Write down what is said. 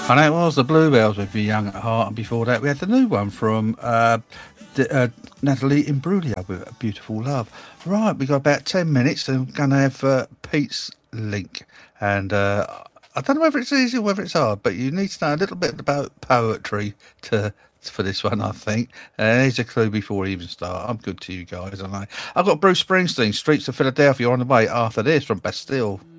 And it was the Bluebells with Be Young at Heart, and before that we had the new one from Natalie Imbruglia with Beautiful Love. Right, we got about 10 minutes, and I'm going to have Pete's link. And I don't know whether it's easy or whether it's hard, but you need to know a little bit about poetry for this one, I think. Here's a clue before we even start. I'm good to you guys, aren't I? I've got Bruce Springsteen, Streets of Philadelphia on the way after this from Bastille.